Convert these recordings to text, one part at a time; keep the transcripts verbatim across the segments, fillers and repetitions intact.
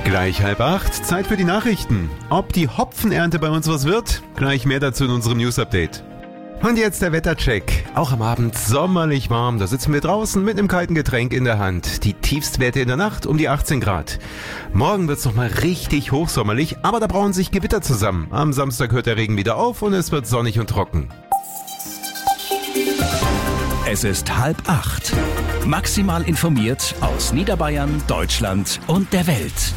Gleich halb acht, Zeit für die Nachrichten. Ob die Hopfenernte bei uns was wird? Gleich mehr dazu in unserem News-Update. Und jetzt der Wettercheck. Auch am Abend sommerlich warm. Da sitzen wir draußen mit einem kalten Getränk in der Hand. Die Tiefstwerte in der Nacht um die achtzehn Grad. Morgen wird's noch mal richtig hochsommerlich, aber da brauen sich Gewitter zusammen. Am Samstag hört der Regen wieder auf und es wird sonnig und trocken. Es ist halb acht. Maximal informiert aus Niederbayern, Deutschland und der Welt.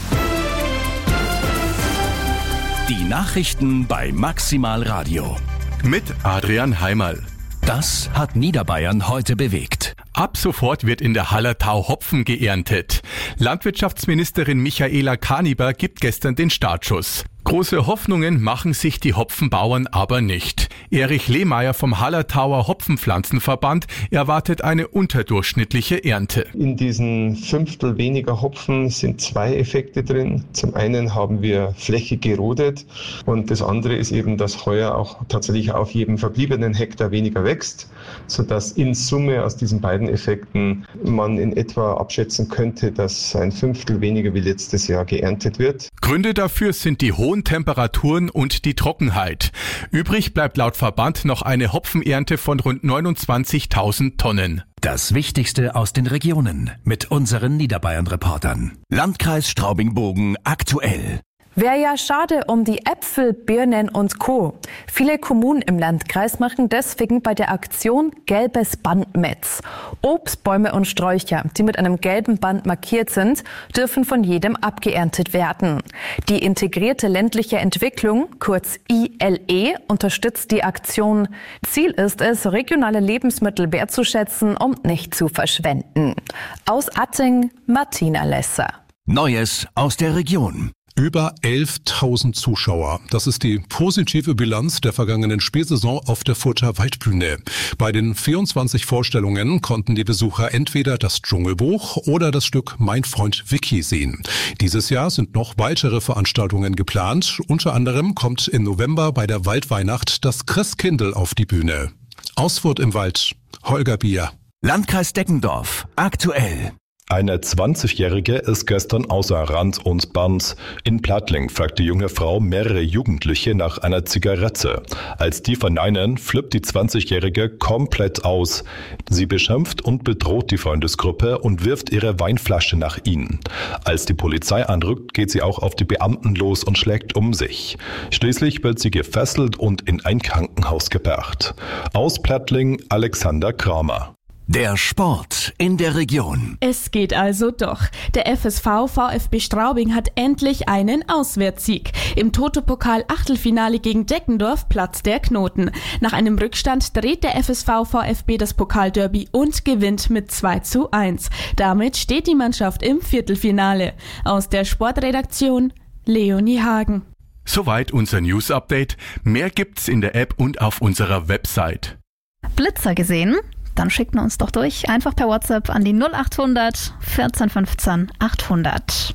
Die Nachrichten bei Maximal Radio. Mit Adrian Heimerl. Das hat Niederbayern heute bewegt. Ab sofort wird in der Hallertau Hopfen geerntet. Landwirtschaftsministerin Michaela Kaniber gibt gestern den Startschuss. Große Hoffnungen machen sich die Hopfenbauern aber nicht. Erich Lehmeier vom Hallertauer Hopfenpflanzenverband erwartet eine unterdurchschnittliche Ernte. In diesen Fünftel weniger Hopfen sind zwei Effekte drin. Zum einen haben wir Fläche gerodet und das andere ist eben, dass heuer auch tatsächlich auf jedem verbliebenen Hektar weniger wächst, sodass in Summe aus diesen beiden Effekten man in etwa abschätzen könnte, dass ein Fünftel weniger wie letztes Jahr geerntet wird. Gründe dafür sind die hohen Temperaturen und die Trockenheit. Übrig bleibt laut Verband noch eine Hopfenernte von rund neunundzwanzigtausend Tonnen. Das Wichtigste aus den Regionen mit unseren Niederbayern-Reportern. Landkreis Straubing-Bogen aktuell. Wäre ja schade um die Äpfel, Birnen und Co. Viele Kommunen im Landkreis machen deswegen bei der Aktion Gelbes Band mit. Obstbäume und Sträucher, die mit einem gelben Band markiert sind, dürfen von jedem abgeerntet werden. Die integrierte ländliche Entwicklung, kurz I L E, unterstützt die Aktion. Ziel ist es, regionale Lebensmittel wertzuschätzen und nicht zu verschwenden. Aus Atting, Martina Lesser. Neues aus der Region. Über elftausend Zuschauer. Das ist die positive Bilanz der vergangenen Spielsaison auf der Further Waldbühne. Bei den vierundzwanzig Vorstellungen konnten die Besucher entweder das Dschungelbuch oder das Stück Mein Freund Vicky sehen. Dieses Jahr sind noch weitere Veranstaltungen geplant. Unter anderem kommt im November bei der Waldweihnacht das Christkindl auf die Bühne. Aus Furt im Wald, Holger Bier. Landkreis Deckendorf aktuell. Eine zwanzigjährige ist gestern außer Rand und Band. In Plattling fragt die junge Frau mehrere Jugendliche nach einer Zigarette. Als die verneinen, flippt die zwanzigjährige komplett aus. Sie beschimpft und bedroht die Freundesgruppe und wirft ihre Weinflasche nach ihnen. Als die Polizei anrückt, geht sie auch auf die Beamten los und schlägt um sich. Schließlich wird sie gefesselt und in ein Krankenhaus gebracht. Aus Plattling Alexander Kramer. Der Sport in der Region. Es geht also doch. Der F S V VfB Straubing hat endlich einen Auswärtssieg. Im Toto-Pokal-Achtelfinale gegen Deckendorf platzt der Knoten. Nach einem Rückstand dreht der F S V VfB das Pokalderby und gewinnt mit zwei zu eins. Damit steht die Mannschaft im Viertelfinale. Aus der Sportredaktion Leonie Hagen. Soweit unser News-Update. Mehr gibt's in der App und auf unserer Website. Blitzer gesehen? Dann schickt uns doch durch, einfach per WhatsApp an die null achthundert vierzehn fünfzehn achthundert.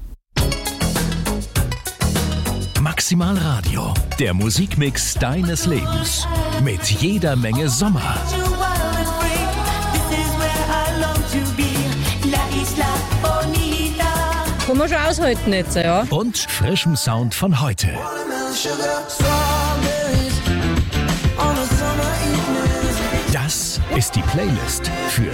Maximal Radio, der Musikmix deines Lebens. Mit jeder Menge Sommer. Kann man schon aushalten jetzt, ja? Und frischem Sound von heute. Das ist die Playlist für